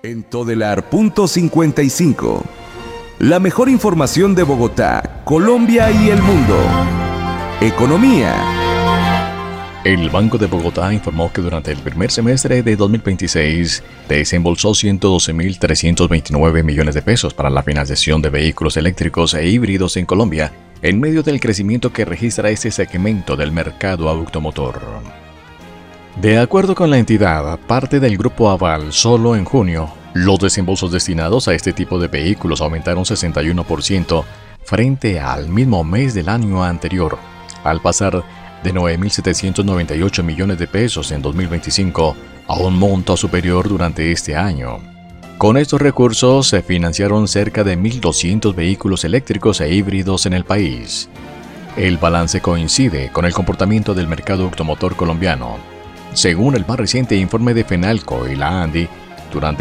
En Todelar.55. La mejor información de Bogotá, Colombia y el mundo. Economía. El Banco de Bogotá informó que durante el primer semestre de 2026 desembolsó 112.329 millones de pesos para la financiación de vehículos eléctricos e híbridos en Colombia, en medio del crecimiento que registra este segmento del mercado automotor. De acuerdo con la entidad, parte del Grupo Aval, solo en junio, los desembolsos destinados a este tipo de vehículos aumentaron 61% frente al mismo mes del año anterior, al pasar de 9.798 millones de pesos en 2025 a un monto superior durante este año. Con estos recursos se financiaron cerca de 1.200 vehículos eléctricos e híbridos en el país. El balance coincide con el comportamiento del mercado automotor colombiano. Según el más reciente informe de Fenalco y la ANDI, durante